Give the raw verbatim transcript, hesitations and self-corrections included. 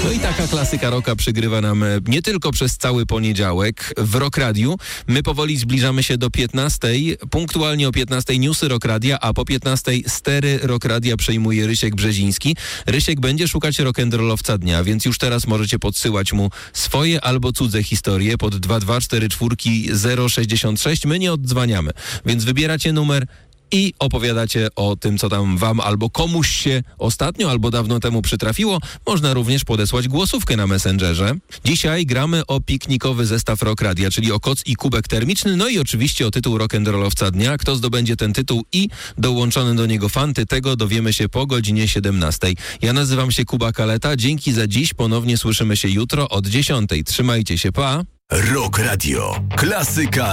No i taka klasyka rocka przygrywa nam nie tylko przez cały poniedziałek w Rock Radiu. My powoli zbliżamy się do piętnastej. Punktualnie o piętnastej newsy Rock Radia, a po piętnastej stery Rock Radia przejmuje Rysiek Brzeziński. Rysiek będzie szukać rock'n'rollowca dnia, więc już teraz możecie podsyłać mu swoje albo cudze historie pod dwa dwa cztery cztery zero sześćdziesiąt sześć. My nie oddzwaniamy, więc wybieracie numer i opowiadacie o tym, co tam wam albo komuś się ostatnio albo dawno temu przytrafiło. Można również podesłać głosówkę na Messengerze. Dzisiaj gramy o piknikowy zestaw Rock Radia, czyli o koc i kubek termiczny, no i oczywiście o tytuł rock'n'rollowca dnia. Kto zdobędzie ten tytuł i dołączony do niego fanty, tego dowiemy się po godzinie siedemnastej. Ja nazywam się Kuba Kaleta. Dzięki za dziś. Ponownie słyszymy się jutro od dziesiątej. Trzymajcie się, pa! Rock Radio. Klasyka